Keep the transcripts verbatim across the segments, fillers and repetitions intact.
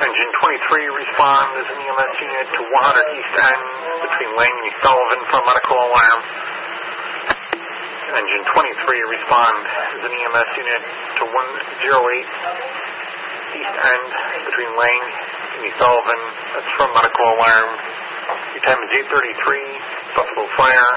Engine twenty-three, respond as an E M S unit to one hundred East End between Lang and East Sullivan for a medical alarm. Engine twenty-three, respond as an E M S unit to one oh eight East End between Lang and East Sullivan. That's for a medical alarm. Your time is eight thirty-three, Buffalo Fire.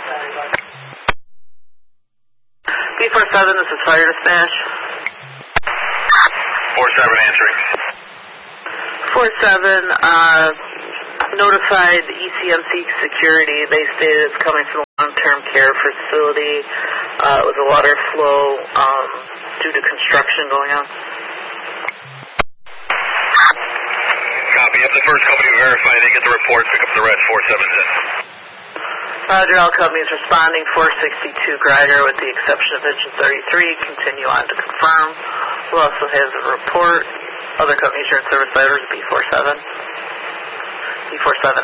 B forty-seven, this is fire dispatch. forty-seven answering. forty-seven, uh, notified E C M C security. They stated it's coming from a long-term care facility. Uh, it was a water flow um, due to construction going on. Copy. Have the first company verify. They get the report. Pick up the rest. forty-seven's in. Roger, all companies responding. four sixty-two Grider with the exception of engine thirty-three. Continue on to confirm. Who also has a report? Other companies here in service letters, B forty-seven. B forty-seven.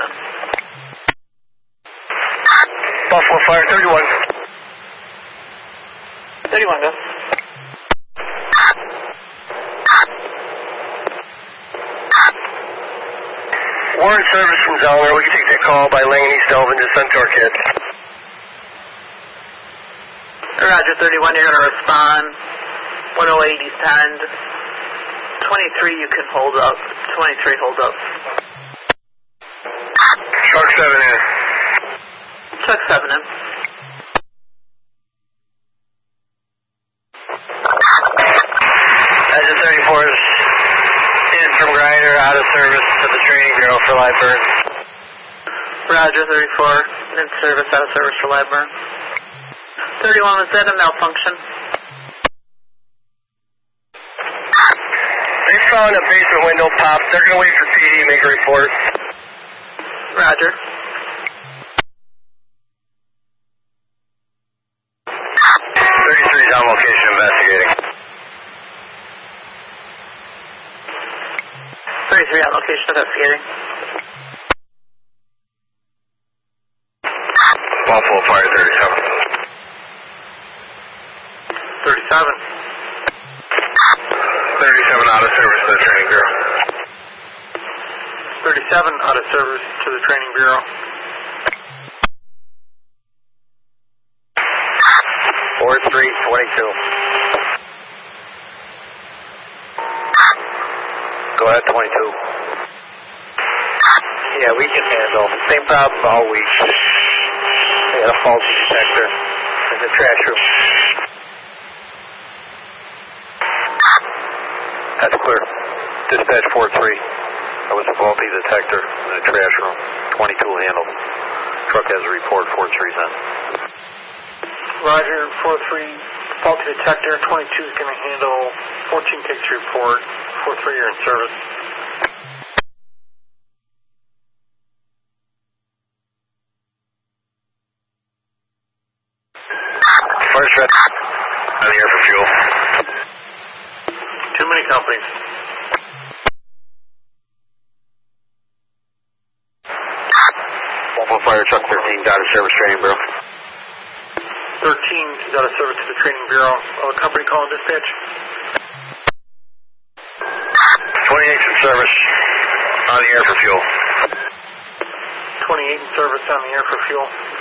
Buffalo Fire, thirty-one. thirty-one, go. Warren service from Zellner. We can take that call by Lang and East Sullivan to send to our kids. Roger, thirty-one, you're going to respond. one oh eight East End. twenty-three, you can hold up. twenty-three, hold up. Truck seven in. Truck seven in. Engine thirty-four is in from Grider, out of service to the training bureau for live burn. Roger, thirty-four, in service, out of service for live burn. thirty-one, was that a malfunction? They found a basement window pop. They're going to wait for P D to make a report. Roger. thirty-three is on location investigating. thirty-three on location investigating. Buffalo Fire, thirty-seven. thirty-seven. thirty-seven out of service to the training bureau. thirty-seven out of service to the training bureau. four three twenty-two. Go ahead, twenty-two. Yeah, we can handle. Same problem all week. They had a faulty detector in the trash room. That's clear. Dispatch four three. That was a faulty detector in the trash room. twenty-two handled. Truck has a report. four three's on. Roger, four three, faulty detector. twenty-two is going to handle. fourteen takes report. four three, you're in service. First red on the air for fuel. Too many companies. Buffalo Fire Truck thirteen, out of service training bureau. thirteen is out of service to the training bureau. Other company calling dispatch. twenty-eight in service on the air for fuel. twenty-eight in service on the air for fuel.